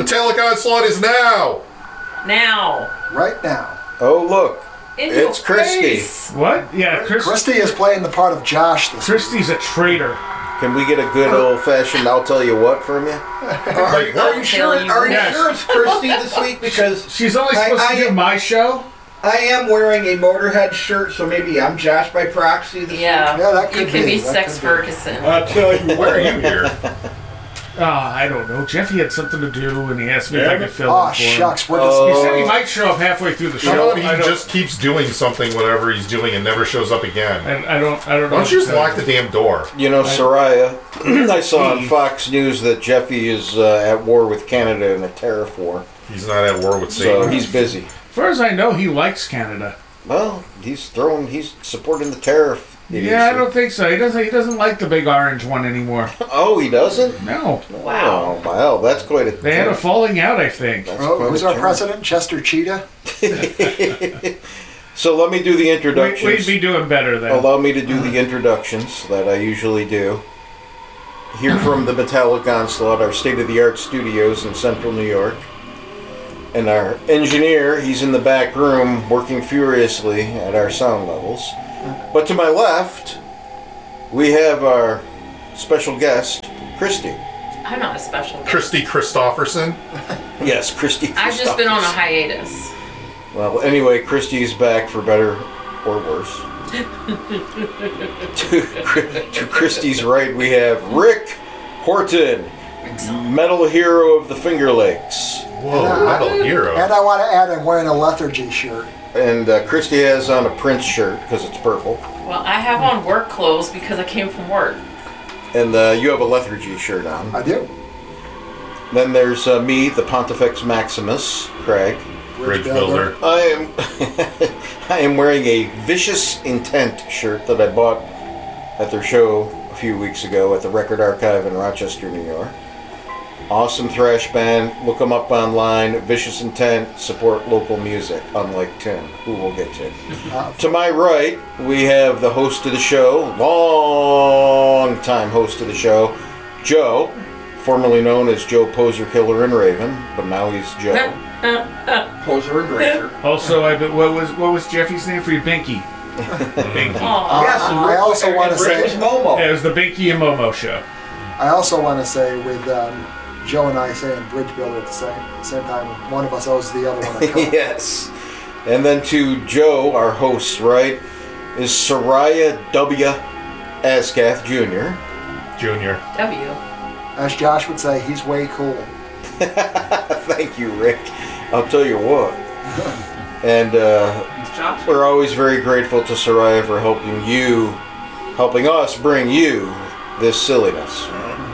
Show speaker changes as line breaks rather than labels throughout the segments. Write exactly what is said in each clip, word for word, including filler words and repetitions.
Metallic Onslaught is now.
Now.
Right now.
Oh, look.
In
It's
your
Christy.
face.
What? Yeah, Chris,
Christy is playing the part of Josh this
Christy's a traitor.
Can we get a good old-fashioned "I'll tell you what" from you?
Are,
Like,
are you sure?
Tell you
Are you
what.
sure it's Christy this week? Because
She's only
I-
supposed
I-
to do my show.
I am wearing a Motorhead shirt, so maybe I'm Josh by proxy this
Yeah.
Yeah, that
you
could
can
be,
be,
that
Sex
could be.
Ferguson.
I tell you
Why are you here?
Uh, I don't know. Jeffy had something to do, and he asked me if I could fill
Oh,
in for him.
shucks. We're
Oh.
He
just...
said he might show up halfway through the
You know
show.
what? He
I don't,
just keeps doing something, whatever he's doing, and never shows up again.
I, I don't. I don't know.
Why don't you
what
just
to
lock
tell
the damn door?
You know, Soraya, I saw on
Steve.
Fox News that Jeffy is uh, at war with Canada in a tariff war.
He's not at war with
So
Satan.
he's busy.
As far as I know, he likes Canada.
Well, he's throwing, he's supporting the tariff. idiocy.
Yeah, I don't think so. He doesn't. He doesn't like the big orange one anymore.
Oh, he doesn't?
No,
Wow.
Oh, well, that's quite a...
they had a falling out. I think.
That's
Oh,
quite
who's
a
our
turn.
president? Chester Cheetah?
So let me do the
We,
introductions.
we'd be doing better then.
Allow me to do the introductions that I usually do. Here from the Metallic Onslaught, our state-of-the-art studios in central New York. And our engineer, he's in the back room working furiously at our sound levels. But to my left, we have our special guest, Christy.
I'm not a special guest.
Christy Christofferson.
Yes, Christy.
I've just been on a
Christopherson.
hiatus.
Well, anyway, Christy's back for better or worse. to, to Christy's right, we have Rick Horton, metal hero of the Finger Lakes.
Whoa, metal hero.
And I want to add, I'm wearing a lethargy shirt.
And uh, Christy has on a Prince shirt because it's purple.
Well, I have on work clothes because I came from work.
And uh, you have a lethargy shirt on.
I do.
Then there's uh, me, the Pontifex Maximus, Craig.
Bridge builder.
I am I am wearing a Vicious Intent shirt that I bought at their show a few weeks ago at the Record Archive in Rochester, New York. Awesome thrash band. Look them up online. Vicious Intent. Support local music, unlike Tim, who we'll get to.
Uh,
To my right, we have the host of the show, long time host of the show, Joe, formerly known as Joe Poser Killer and Raven, but now he's Joe.
Poser and Granger.
Also, I bet what was what was Jeffy's name for you? Binky. Binky.
Aw.
Yes, and
I
Rick-
also
and
wanna
Rick
say-
was Momo.
Yeah, it was the Binky and Momo show.
I also want to say, with um, Joe and I saying bridge builder at the same, same time, one of us owes the other one a coat.
Yes. And then to Joe, our host, right, is Soraya W. Ascath Junior
Junior.
W.
As Josh would say, he's way cool.
Thank you, Rick. I'll tell you what. And uh, we're always very grateful to Soraya for helping you, helping us bring you this silliness.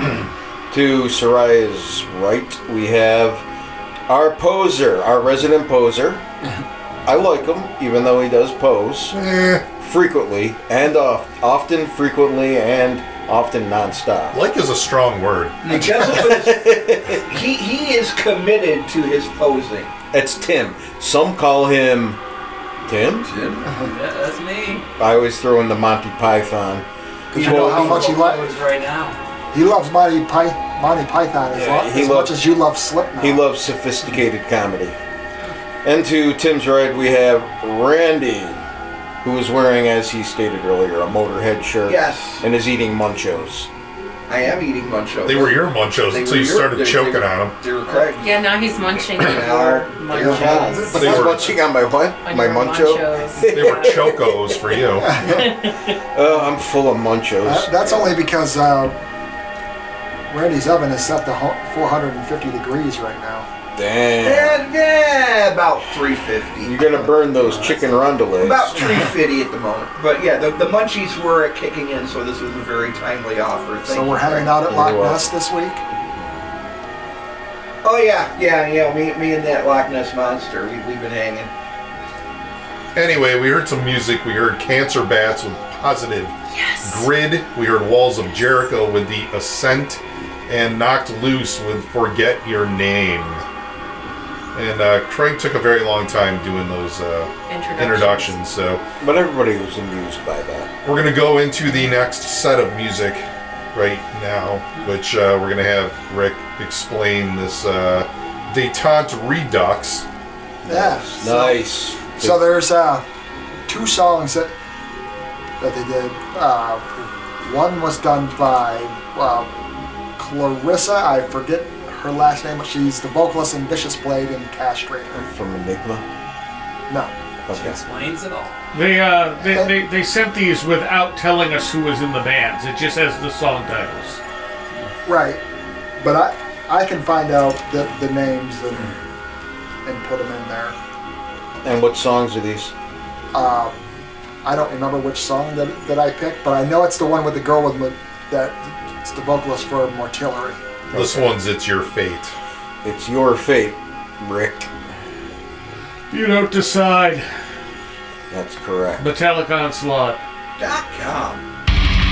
To Soraya's right, we have our poser, our resident poser. I like him, even though he does pose
Eh,
frequently and oft, often, frequently, and often nonstop.
like is a strong word.
He doesn't, but he, he is committed to his posing.
It's Tim. Some call him Tim.
Jim? Yeah, that's me.
I always throw in the Monty Python.
Because you know how much he, li-
right now.
he loves Monty, Py- Monty Python as,
Yeah,
lo-
he
as
loves-
much as you love Slipknot.
He loves sophisticated comedy. And to Tim's right, we have Randy, who is wearing, as he stated earlier, a Motorhead shirt
Yes,
and is eating Munchos.
I am eating Munchos.
They were your munchos
They
until
were
you
your-
started
they-
choking
they-
on them.
They were Craig.
Yeah, now he's munching on
They
your
are- they are
munchos.
But
They
he's
were-
munching on my what?
On
My
your
Muncho?
munchos.
They were chocos for you.
Oh, I'm full of Munchos.
That- that's only because uh, Randy's oven is set to ho- four hundred fifty degrees right now.
Damn.
And, yeah, about three fifty.
You're gonna burn those chicken rondelets.
About three fifty at the moment. But yeah, the, the munchies were kicking in, so this is a very timely offer. Thank
So
you,
we're hanging
Craig.
out at Loch
You're welcome.
Ness this week.
Oh yeah, yeah, yeah. Me, me and that Loch Ness monster, we, we've been hanging.
Anyway, we heard some music. We heard Cancer Bats with Positive
Yes.
Grid. We heard Walls of Jericho with The Ascent. And Knocked Loose with Forget Your Name. And uh, Craig took a very long time doing those uh,
Introductions.
introductions. So
But everybody was amused by that.
we're going to go into the next set of music right now, which uh, we're going to have Rick explain this uh, Detente Redux.
Yeah.
Nice.
So there's uh, two songs that that they did. Uh, one was done by uh, Clarissa. I forget her last name, but she's the vocalist in Vicious Blade and Castrator.
From Enigma.
No.
She
Okay.
explains it all.
They, uh, they, they, they sent these without telling us who was in the bands. It just has the song titles.
Right. But I I can find out the, the names and and put them in there.
And what songs are these?
Um, I don't remember which song that, that I picked, but I know it's the one with the girl with mo- that it's the vocalist for Mortillery.
This
Okay.
one's It's Your Fate.
It's Your Fate, Rick.
You don't decide.
That's correct.
Metallic Onslaught.
Dot com.